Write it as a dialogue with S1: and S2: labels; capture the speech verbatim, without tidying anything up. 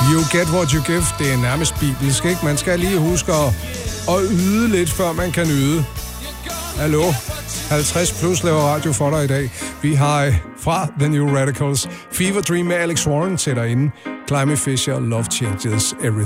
S1: You get what you give, det er nærmest bibelsk, ikke? Man skal lige huske at, at yde lidt, før man kan nyde. Hallo? halvtreds plus laver radio for dig i dag. Vi har fra The New Radicals Fever Dream med Alex Warren til derinde. Climate Fisher, Love Changes Everything.